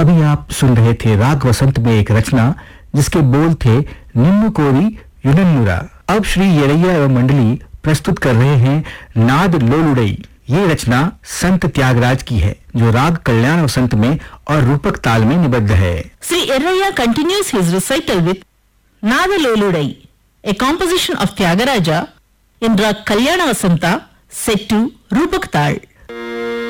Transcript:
अभी आप सुन रहे थे राग वसंत में एक रचना जिसके बोल थे निम्न कोरी युनन्नुरा। अब श्री येरैया एवं मंडली प्रस्तुत कर रहे हैं नाद लोलुड़ई। ये रचना संत त्यागराज की है जो राग कल्याण वसंत में और रूपक ताल में निबद्ध है। Sri Yerraya continues his recital with Nada Loludai, a composition of Tyagaraja in Rag Kalyana Vasanta set to Rupak Tal.